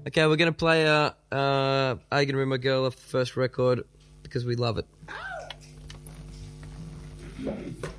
Okay, we're going to play Are You Gonna Be My Girl off the first record because we love it.